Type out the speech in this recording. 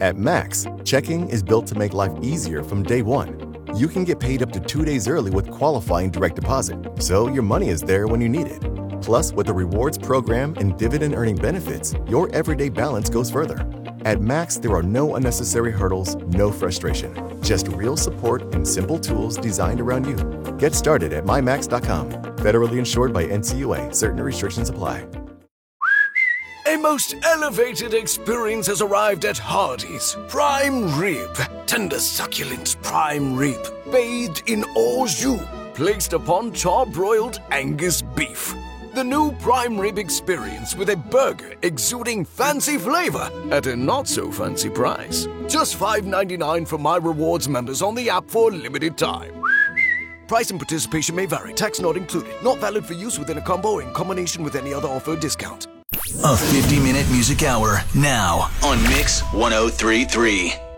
At Max, checking is built to make life easier from day one. You can get paid up to 2 days early with qualifying direct deposit, so your money is there when you need it. Plus, with the rewards program and dividend earning benefits, your everyday balance goes further. At Max, there are no unnecessary hurdles, no frustration, just real support and simple tools designed around you. Get started at mymax.com. Federally insured by NCUA. Certain restrictions apply. A most elevated experience has arrived at Hardee's. Prime rib, tender succulent prime rib, bathed in au jus, placed upon char-broiled Angus beef. The new prime rib experience with a burger exuding fancy flavor at a not-so-fancy price. Just $5.99 for My Rewards members on the app for a limited time. Price and participation may vary. Tax not included. Not valid for use within a combo or in combination with any other offer or discount. A 50-minute music hour now on Mix 103.3.